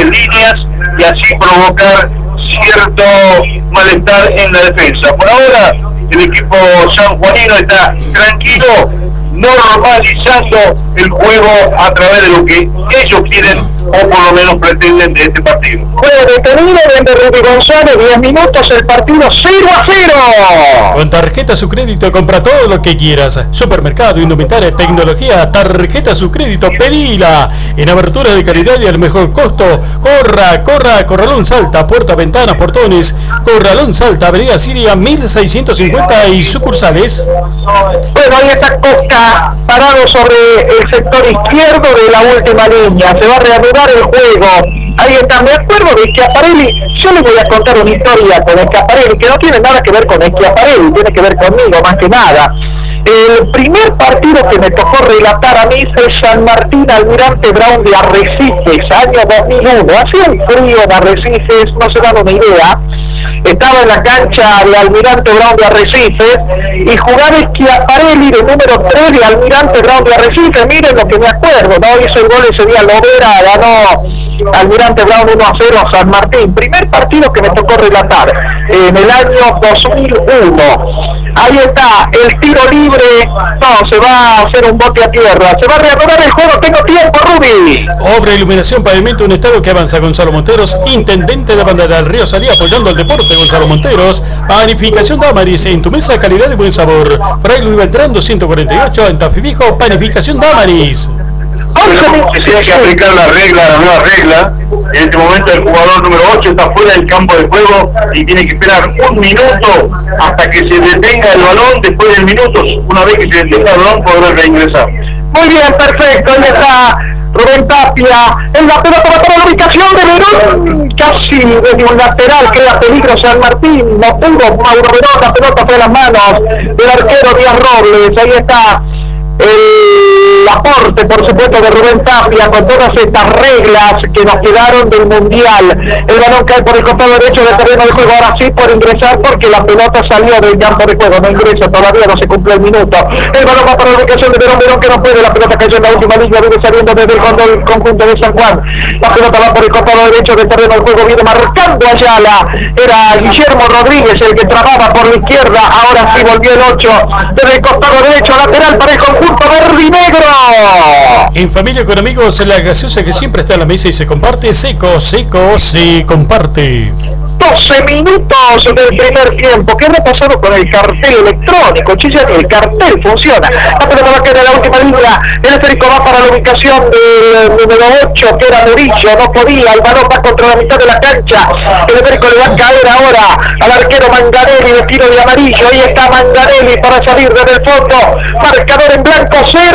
líneas y así provocar cierto malestar en la defensa. Por ahora el equipo sanjuanino está tranquilo, normalizando el juego a través de lo que ellos quieren o por lo menos pretenden de este partido. Juego detenido de Rudy González, 10 minutos, el partido 0-0. Con tarjeta su crédito compra todo lo que quieras. Supermercado, indumentaria, tecnología, tarjeta su crédito, pedila. En abertura de calidad y al mejor costo. Corralón Salta, puerta, ventanas, portones. Corralón Salta, Avenida Siria 1650 y sucursales. Bueno, ahí está Costa parado sobre el sector izquierdo de la última línea. Se va a reanudar el juego. Ahí está, me acuerdo de Schiaparelli. Yo les voy a contar una historia con Schiaparelli que no tiene nada que ver con Schiaparelli, tiene que ver conmigo más que nada. El primer partido que me tocó relatar a mí fue San Martín Almirante Brown de Arrecifes, año 2001. Hacía un frío en Arrecifes, no se dan una idea. Estaba en la cancha de Almirante Brown de Arrecifes y jugaba Schiaparelli de número 3 de Almirante Brown de Arrecifes. Miren lo que me acuerdo, ¿no? Hizo el gol ese día Lovera, ganó Almirante Brown 1-0 a San Martín. Primer partido que me tocó relatar en el año 2001. Ahí está, el tiro libre, no, se va a hacer un bote a tierra, se va a reanudar el juego, tengo tiempo, Rudy. Obra, iluminación, pavimento, un estado que avanza. Gonzalo Monteros, intendente de Banda del Río Salí, apoyando al deporte. Gonzalo Monteros, panificación Damaris, en tu mesa calidad y buen sabor. Fray Luis Beltrán 248, en Tafibijo, panificación Damaris. Se tiene que aplicar la nueva regla. En este momento el jugador número 8 está fuera del campo de juego y tiene que esperar un minuto hasta que se detenga el balón. Después del minuto, una vez que se detenga el balón, podrá reingresar. Muy bien, perfecto, ahí está Rubén Tapia, en la pelota va para la ubicación de Verón, casi desde un lateral, crea peligro San Martín, no pudo Mauro Verón, la pelota fue en las manos del arquero Díaz Robles. Ahí está el aporte, por supuesto, de Rubén Tapia con todas estas reglas que nos quedaron del Mundial. El balón cae por el costado derecho del terreno de juego, ahora sí por ingresar porque la pelota salió del campo de juego, no ingresa, todavía no se cumple el minuto. El balón va para la ubicación de Verón que no puede, la pelota cayó en la última línea, viene saliendo desde el conjunto de San Juan. La pelota va por el costado derecho del terreno de juego, viene marcando Ayala, era Guillermo Rodríguez el que trababa por la izquierda, ahora sí volvió el 8 desde el costado derecho, lateral para el conjunto verde y negro. En familia con amigos, la gaseosa que siempre está en la mesa y se comparte, Seco, se comparte. 12 minutos del primer tiempo. ¿Qué ha pasado con el cartel electrónico? Chillán, el cartel funciona. La pelota va a caer en la última línea. El esférico va para la ubicación del número 8, que era Murillo. No podía. El balón va contra la mitad de la cancha. El esférico le va a caer ahora al arquero Manganelli, vestido de amarillo. Ahí está Manganelli para salir desde el fondo. Marcador en blanco,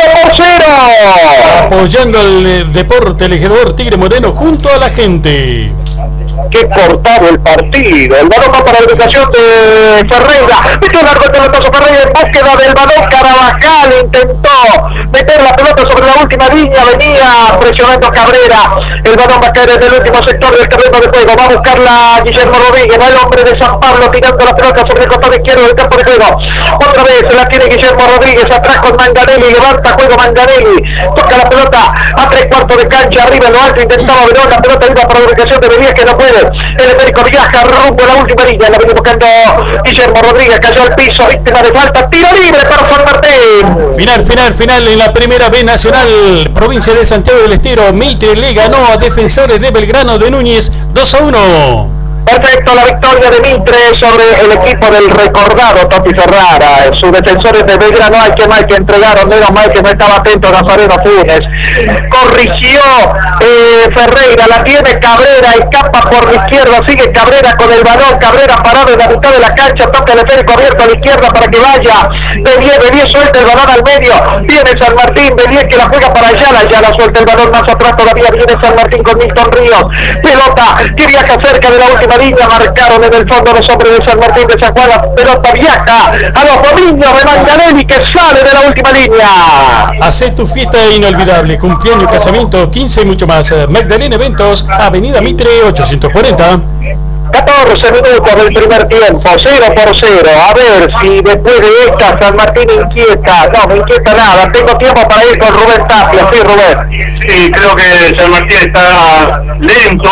0-0. Apoyando el deporte, el elegidor Tigre Moreno junto a la gente. Qué cortado el partido. El balón va para la ubicación de Ferreira. Metió un largo pelotazo Ferreira en búsqueda del balón. Carabajal intentó meter la pelota sobre la última línea. Venía presionando Cabrera. El balón va a caer en el último sector del terreno de juego. Va a buscarla Guillermo Rodríguez. Va el hombre de San Pablo tirando la pelota sobre el costado izquierdo del campo de juego. Otra vez la tiene Guillermo Rodríguez. Atrás con Manganelli. Levanta juego Manganelli. Toca la pelota a 3/4 de cancha. Arriba en lo alto. Intentaba Verón. La pelota iba para la ubicación de Belías que no puede. El esférico viaja rumbo a la última línea. La viene buscando Guillermo Rodríguez. Cayó al piso. Víctima de falta. Tiro libre para San Martín. Final en la primera B nacional. Provincia de Santiago del Estero. Mitre le ganó a Defensores de Belgrano de Núñez 2-1. Perfecto, la victoria de Mitre sobre el equipo del recordado Toti Ferrara. Sus defensores de Belgrano hay que entregaron, menos mal que no estaba atento Nazareno Funes. Corrigió Ferreira, la tiene Cabrera, escapa por la izquierda, sigue Cabrera con el balón, Cabrera parado en la mitad de la cancha, toca el esférico abierto a la izquierda para que vaya. Belier suelta el balón al medio, viene San Martín, Belier que la juega para Ayala suelta el balón más atrás todavía, viene San Martín con Milton Ríos. Pelota que viaja cerca de la última línea, marcaron en el fondo los hombres de San Martín de San Juan, la pelota viaja a los dominios de Manganelli que sale de la última línea. Hacé tu fiesta inolvidable, cumpleaños, casamiento, 15 y mucho más. Magdalena Eventos, Avenida Mitre 840. 14 minutos del primer tiempo, 0-0. A ver si después de esta San Martín inquieta. No, no inquieta nada. Tengo tiempo para ir con Rubén Tapia. Sí, Rubén. Sí, creo que San Martín está lento.